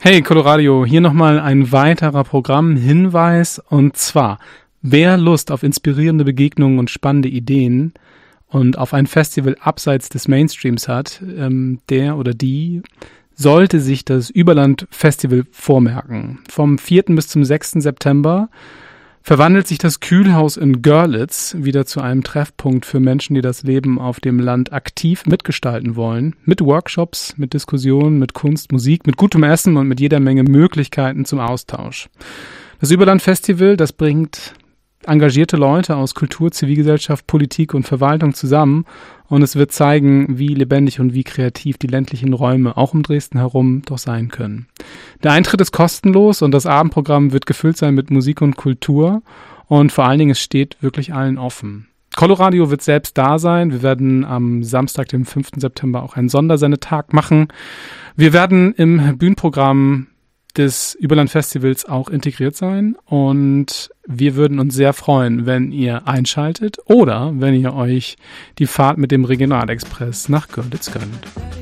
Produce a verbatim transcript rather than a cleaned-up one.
Hey Coloradio, hier nochmal ein weiterer Programmhinweis und zwar, wer Lust auf inspirierende Begegnungen und spannende Ideen und auf ein Festival abseits des Mainstreams hat, ähm, der oder die sollte sich das Überland Festival vormerken. Vom vierten bis zum sechsten September verwandelt sich das Kühlhaus in Görlitz wieder zu einem Treffpunkt für Menschen, die das Leben auf dem Land aktiv mitgestalten wollen. Mit Workshops, mit Diskussionen, mit Kunst, Musik, mit gutem Essen und mit jeder Menge Möglichkeiten zum Austausch. Das Überland Festival, das bringt engagierte Leute aus Kultur, Zivilgesellschaft, Politik und Verwaltung zusammen und es wird zeigen, wie lebendig und wie kreativ die ländlichen Räume auch um Dresden herum doch sein können. Der Eintritt ist kostenlos und das Abendprogramm wird gefüllt sein mit Musik und Kultur und vor allen Dingen, es steht wirklich allen offen. Coloradio wird selbst da sein. Wir werden am Samstag, dem fünften September, auch einen Sondersendetag machen. Wir werden im Bühnenprogramm des Überland Festivals auch integriert sein und wir würden uns sehr freuen, wenn ihr einschaltet oder wenn ihr euch die Fahrt mit dem Regionalexpress nach Görlitz gönnt.